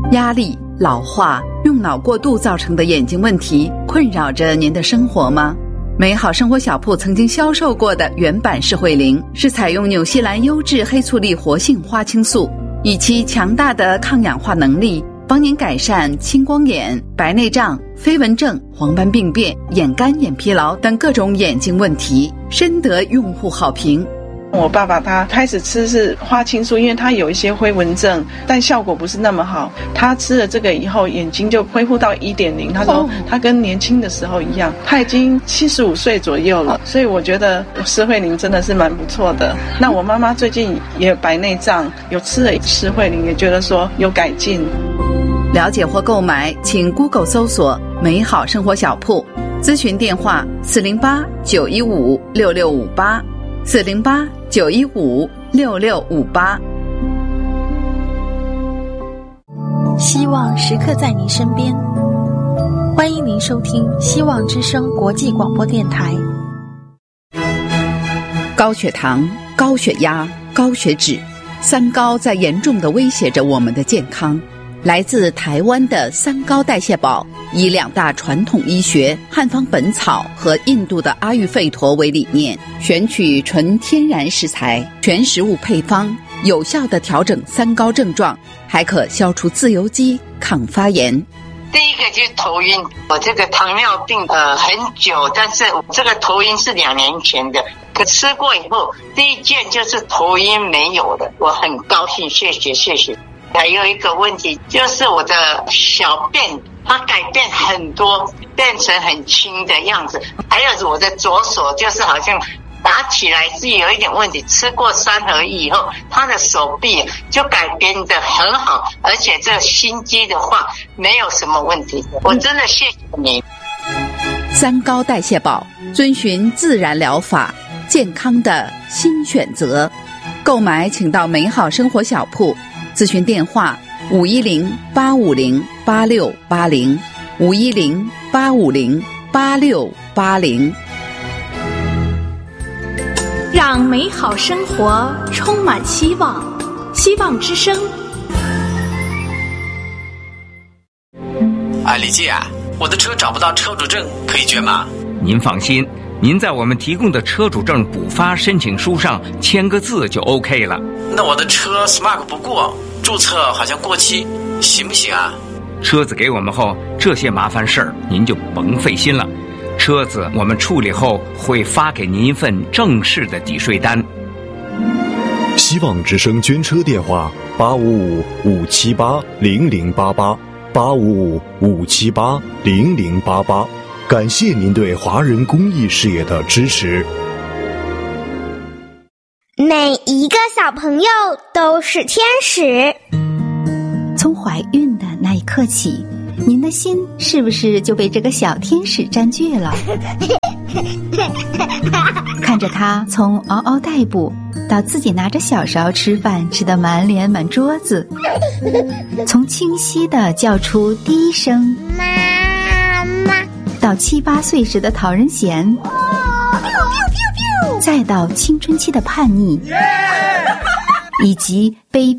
压力、老化、用脑过度造成的眼睛问题困扰着您的生活吗？美好生活小铺曾经销售过的原版视慧灵是采用纽西兰优质黑醋栗活性花青素，以其强大的抗氧化能力，帮您改善青光眼、白内障、飞蚊症、黄斑病变、眼干眼疲劳等各种眼睛问题，深得用户好评。 我爸爸他开始吃是花青素，因为他有一些灰蚊症，但效果不是那么好。他吃了这个以后，眼睛就恢复到 1.0。他说他跟年轻的时候一样，他已经75岁左右了。所以我觉得视慧灵真的是蛮不错的。那我妈妈最近也白内障，有吃了视慧灵，也觉得说有改进。 了解或购买，请 Google 搜索美好生活小铺，咨询电话408-915-6658。408-915-6658。 希望时刻在您身边，欢迎您收听希望之声国际广播电台。 高血糖、高血压、高血脂，三高在严重地威胁着我们的健康。来自台湾的三高代谢宝，以2大传统医学汉方本草和印度的阿育吠陀为理念，选取纯天然食材，全食物配方，有效地调整三高症状，还可消除自由基、抗发炎。 第一个就是头晕，我这个糖尿病很久，但是这个头晕是2年前的，可吃过以后，第一件就是头晕没有了，我很高兴，谢谢。还有一个问题就是我的小便它改变很多，变成很轻的样子，还有我的左手就是好像打起来是有一点问题，吃过3合一以后，他的手臂就改变得很好，而且这心肌的话没有什么问题，我真的谢谢你。 三高代谢宝，遵循自然疗法，健康的新选择。购买请到美好生活小铺，咨询电话510-850-8680 510-850-8680。 让美好生活充满希望，希望之声。 李记啊，我的车找不到车主证，可以捐吗？ 您放心，您在我们提供的车主证补发申请书上签个字就 OK 了。 那我的车 Smart 不过，注册好像过期，行不行啊？ 车子给我们后，这些麻烦事儿您就甭费心了。车子我们处理后会发给您一份正式的抵税单。 希望之声捐车电话855-578-0088 855-578-0088。感谢您对华人公益事业的支持。 每一个小朋友都是天使。 从怀孕的那一刻起，您的心是不是就被这个小天使占据了？看着他从嗷嗷待哺到自己拿着小勺吃饭，吃得满脸满桌子，从清晰地叫出第一声妈妈，到7、8岁时的讨人嫌，再到青春期的叛逆，以及被